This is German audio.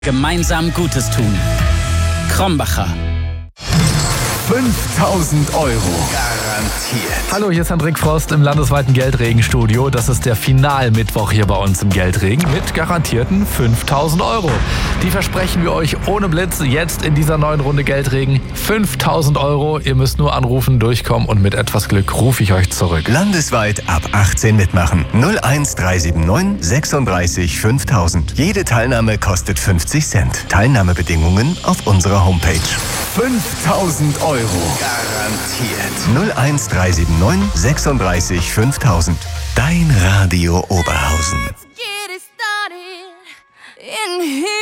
Gemeinsam Gutes tun. Krombacher. 5.000 Euro. Garantiert. Hallo, hier ist Hendrik Frost im landesweiten Geldregenstudio. Das ist der Finalmittwoch hier bei uns im Geldregen mit garantierten 5.000 Euro. Die versprechen wir euch ohne Blitz jetzt in dieser neuen Runde Geldregen. 5.000 Euro. Ihr müsst nur anrufen, durchkommen und mit etwas Glück rufe ich euch zurück. Landesweit ab 18 mitmachen. 01379 36 5000. Jede Teilnahme kostet 50 Cent. Teilnahmebedingungen auf unserer Homepage. 5.000 Euro. Garantiert. 01379 36 5000. Dein Radio Oberhausen. Get it started in here.